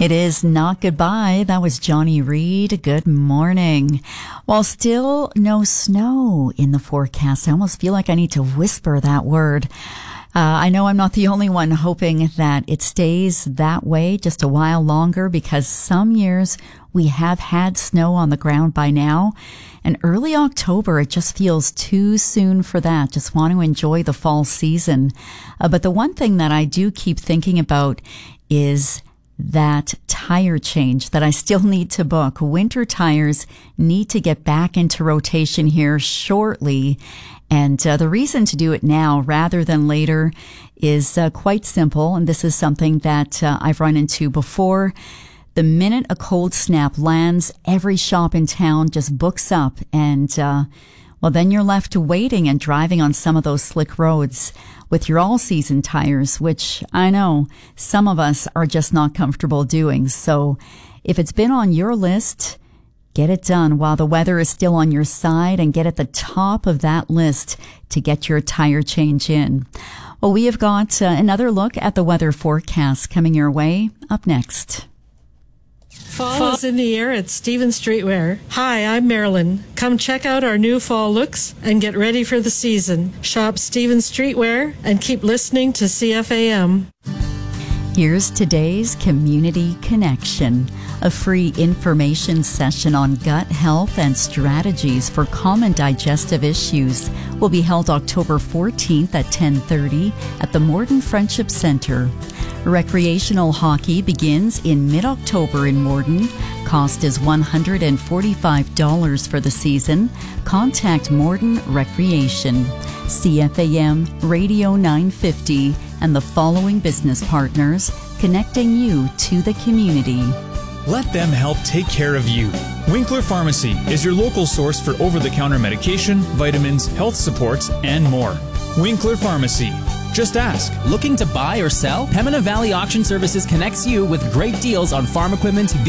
It is not goodbye. That was Johnny Reed. Good morning. While still no snow in the forecast, I almost feel like I need to whisper that word. I know I'm not the only one hoping that it stays that way just a while longer, because some years we have had snow on the ground by now. And early October, it just feels too soon for that. Just want to enjoy the fall season. But the one thing that I do keep thinking about is that tire change that I still need to book. Winter tires need to get back into rotation here shortly. And the reason to do it now rather than later is quite simple. And this is something that I've run into before. The minute a cold snap lands, every shop in town just books up. And, well, then you're left waiting and driving on some of those slick roads with your all-season tires, which I know some of us are just not comfortable doing. So if it's been on your list, get it done while the weather is still on your side, and get at the top of that list to get your tire change in. Well, we have got another look at the weather forecast coming your way up next. Fall is in the air at Stevens Streetwear. Hi, I'm Marilyn. Come check out our new fall looks and get ready for the season. Shop Stevens Streetwear and keep listening to CFAM. Here's today's Community Connection, a free information session on gut health and strategies for common digestive issues. Will be held October 14th at 10:30 at the Morden Friendship Center. Recreational hockey begins in mid-October in Morden. Cost is $145 for the season. Contact Morden Recreation. CFAM Radio 950 and the following business partners connecting you to the community. Let them help take care of you. Winkler Pharmacy is your local source for over-the-counter medication, vitamins, health supports, and more. Winkler Pharmacy. Just ask. Looking to buy or sell? Pembina Valley Auction Services connects you with great deals on farm equipment,